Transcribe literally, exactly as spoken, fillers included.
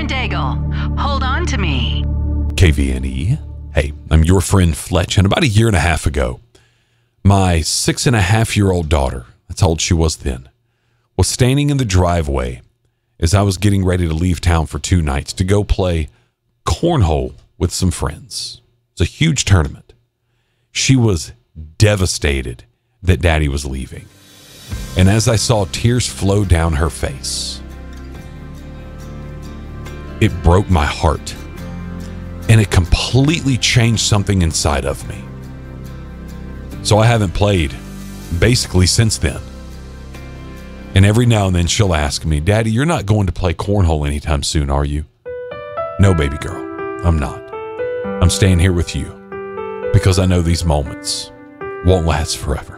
and Daigle. Hold on to me. K V N E. Hey, I'm your friend Fletch, and about a year and a half ago, my six and a half year old daughter, that's how old she was then, was standing in the driveway as I was getting ready to leave town for two nights to go play cornhole with some friends. It's a huge tournament. She was devastated that Daddy was leaving. And as I saw tears flow down her face, it broke my heart. And it completely changed something inside of me. So I haven't played basically since then. And every now and then she'll ask me, Daddy, you're not going to play cornhole anytime soon, are you? No, baby girl, I'm not. I'm staying here with you because I know these moments won't last forever.